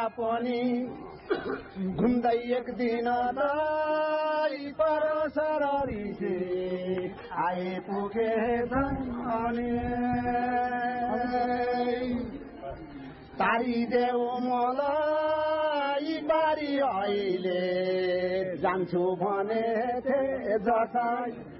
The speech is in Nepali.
पनि घुम्दै एक दिन पर सररिसे आइपुगेछन् अनि तारिदेऊ मलाई बारी अहिले जान्छु भने जता